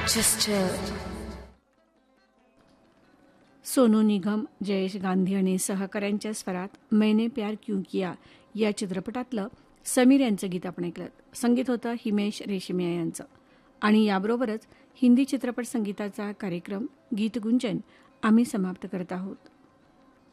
Just Sonu Nigam, Jayesh Gandhi आणि सहकाऱ्यांच्या स्वरात मैंने प्यार क्यों किया या चित्रपटातलं समीर यांचं गीत आपण ऐकलं. संगीत होतं हिमेश रेशमिया यांचं. आणि याबरोबरच हिंदी चित्रपट संगीताचा कार्यक्रम गीत गुंजन आम्ही समाप्त करत आहोत.